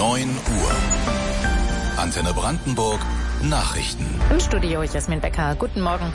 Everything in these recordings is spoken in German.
9 Uhr. Antenne Brandenburg, Nachrichten. Im Studio Jasmin Becker. Guten Morgen.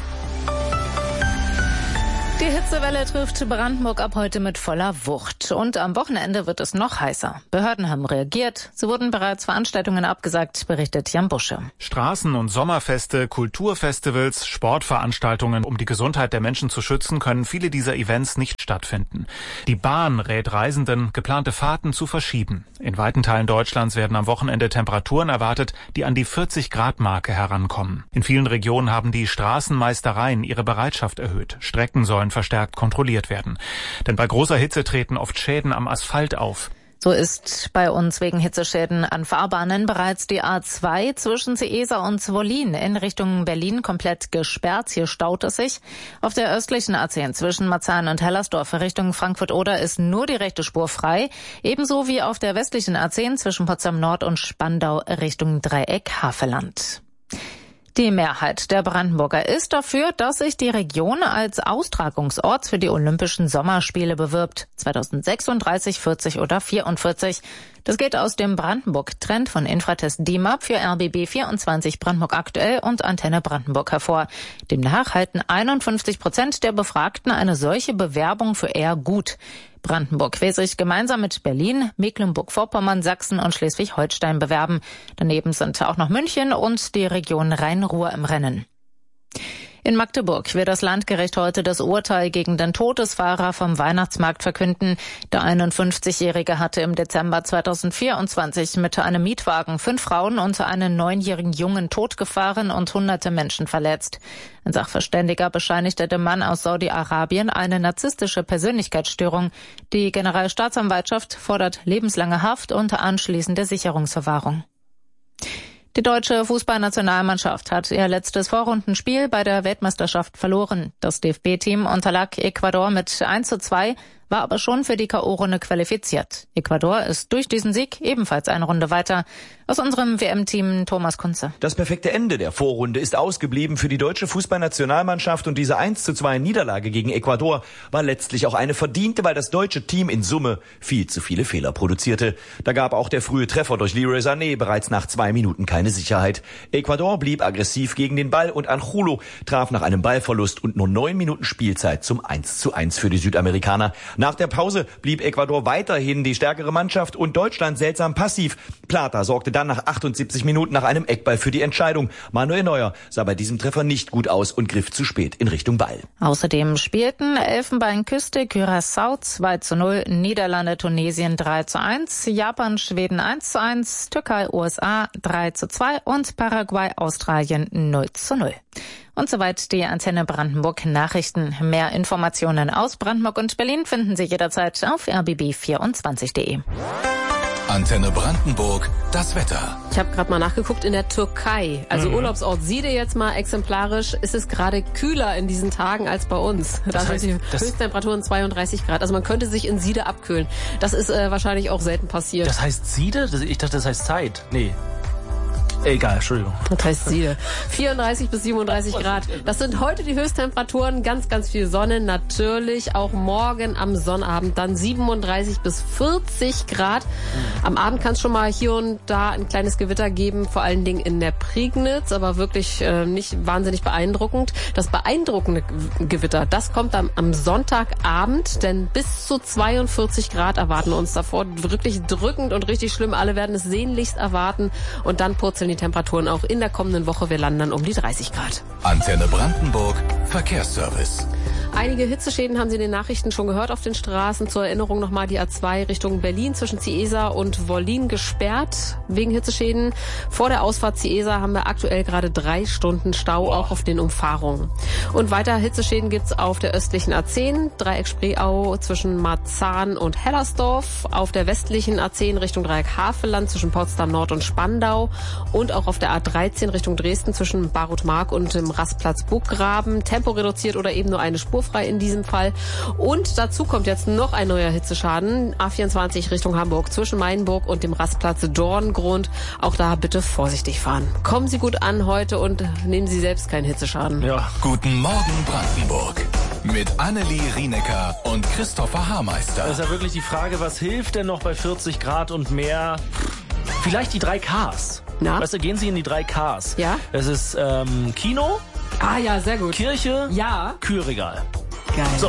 Die Hitzewelle trifft Brandenburg ab heute mit voller Wucht. Und am Wochenende wird es noch heißer. Behörden haben reagiert. So wurden bereits Veranstaltungen abgesagt, berichtet Jan Busche. Straßen- und Sommerfeste, Kulturfestivals, Sportveranstaltungen, um die Gesundheit der Menschen zu schützen, können viele dieser Events nicht stattfinden. Die Bahn rät Reisenden, geplante Fahrten zu verschieben. In weiten Teilen Deutschlands werden am Wochenende Temperaturen erwartet, die an die 40-Grad-Marke herankommen. In vielen Regionen haben die Straßenmeistereien ihre Bereitschaft erhöht. Strecken sollen verstärkt kontrolliert werden. Denn bei großer Hitze treten oft Schäden am Asphalt auf. So ist bei uns wegen Hitzeschäden an Fahrbahnen bereits die A2 zwischen Ciesa und Zwollin in Richtung Berlin komplett gesperrt. Hier staut es sich. Auf der östlichen A10 zwischen Marzahn und Hellersdorf Richtung Frankfurt-Oder ist nur die rechte Spur frei. Ebenso wie auf der westlichen A10 zwischen Potsdam Nord und Spandau Richtung Dreieck Havelland. Die Mehrheit der Brandenburger ist dafür, dass sich die Region als Austragungsort für die Olympischen Sommerspiele bewirbt. 2036, 40 oder 44. Das geht aus dem Brandenburg-Trend von Infratest DIMAP für RBB 24 Brandenburg aktuell und Antenne Brandenburg hervor. Demnach halten 51% der Befragten eine solche Bewerbung für eher gut. Brandenburg will sich gemeinsam mit Berlin, Mecklenburg-Vorpommern, Sachsen und Schleswig-Holstein bewerben. Daneben sind auch noch München und die Region Rhein-Ruhr im Rennen. In Magdeburg wird das Landgericht heute das Urteil gegen den Todesfahrer vom Weihnachtsmarkt verkünden. Der 51-Jährige hatte im Dezember 2024 mit einem Mietwagen 5 Frauen und einen 9-jährigen Jungen totgefahren und hunderte Menschen verletzt. Ein Sachverständiger bescheinigte dem Mann aus Saudi-Arabien eine narzisstische Persönlichkeitsstörung. Die Generalstaatsanwaltschaft fordert lebenslange Haft und anschließende Sicherungsverwahrung. Die deutsche Fußballnationalmannschaft hat ihr letztes Vorrundenspiel bei der Weltmeisterschaft verloren. Das DFB-Team unterlag Ecuador mit 1:2, war aber schon für die K.O.-Runde qualifiziert. Ecuador ist durch diesen Sieg ebenfalls eine Runde weiter. Aus unserem WM-Team Thomas Kunze. Das perfekte Ende der Vorrunde ist ausgeblieben für die deutsche Fußballnationalmannschaft und diese 1:2 Niederlage gegen Ecuador war letztlich auch eine verdiente, weil das deutsche Team in Summe viel zu viele Fehler produzierte. Da gab auch der frühe Treffer durch Leroy Sané bereits nach 2 Minuten keine Sicherheit. Ecuador blieb aggressiv gegen den Ball und Angulo traf nach einem Ballverlust und nur 9 Minuten Spielzeit zum 1:1 für die Südamerikaner. Nach der Pause blieb Ecuador weiterhin die stärkere Mannschaft und Deutschland seltsam passiv. Plata sorgte dann nach 78 Minuten nach einem Eckball für die Entscheidung. Manuel Neuer sah bei diesem Treffer nicht gut aus und griff zu spät in Richtung Ball. Außerdem spielten Elfenbeinküste Curaçao 2:0, Niederlande Tunesien 3:1, Japan Schweden 1:1, Türkei USA 3:2 und Paraguay Australien 0:0. Und soweit die Antenne Brandenburg Nachrichten. Mehr Informationen aus Brandenburg und Berlin finden Sie jederzeit auf rbb24.de. Antenne Brandenburg, das Wetter. Ich habe gerade mal nachgeguckt in der Türkei. Also Urlaubsort Side jetzt mal exemplarisch. Ist es gerade kühler in diesen Tagen als bei uns. Da sind die Höchsttemperaturen 32 Grad. Also man könnte sich in Side abkühlen. Das ist wahrscheinlich auch selten passiert. Das heißt Side? Ich dachte, das heißt Zeit. Nee. Egal, Entschuldigung. Das heißt Side. 34 bis 37 Grad. Das sind heute die Höchsttemperaturen. Ganz, ganz viel Sonne. Natürlich auch morgen am Sonnabend dann 37 bis 40 Grad. Am Abend kann es schon mal hier und da ein kleines Gewitter geben, vor allen Dingen in der Prignitz, aber wirklich nicht wahnsinnig beeindruckend. Das beeindruckende Gewitter, das kommt am Sonntagabend, denn bis zu 42 Grad erwarten uns davor. Wirklich drückend und richtig schlimm. Alle werden es sehnlichst erwarten und dann purzeln die Temperaturen auch in der kommenden Woche. Wir landen dann um die 30 Grad. Antenne Brandenburg, Verkehrsservice. Einige Hitzeschäden haben Sie in den Nachrichten schon gehört auf den Straßen. Zur Erinnerung nochmal die A2 Richtung Berlin zwischen Ciesa und Wollin gesperrt wegen Hitzeschäden. Vor der Ausfahrt Ciesa haben wir aktuell gerade 3 Stunden Stau, auch auf den Umfahrungen. Und weiter Hitzeschäden gibt's auf der östlichen A10, Dreieck Spreeau zwischen Marzahn und Hellersdorf, auf der westlichen A10 Richtung Dreieck Havelland zwischen Potsdam Nord und Spandau und auch auf der A13 Richtung Dresden zwischen Barutmark und dem Rastplatz Burggraben. Tempo reduziert oder eben nur eine Spur frei in diesem Fall. Und dazu kommt jetzt noch ein neuer Hitzeschaden. A24 Richtung Hamburg zwischen Mainburg und dem Rastplatz Dorngrund. Auch da bitte vorsichtig fahren. Kommen Sie gut an heute und nehmen Sie selbst keinen Hitzeschaden. Ja. Guten Morgen Brandenburg. Mit Annelie Rienecker und Christopher Haarmeister. Das ist ja wirklich die Frage, was hilft denn noch bei 40 Grad und mehr? Vielleicht die 3 Ks. Na? Weißt du, gehen Sie in die 3 Ks. Ja? Es ist Kino, Ah ja, sehr gut. Kirche, Ja. Kühlregal. Geil. So.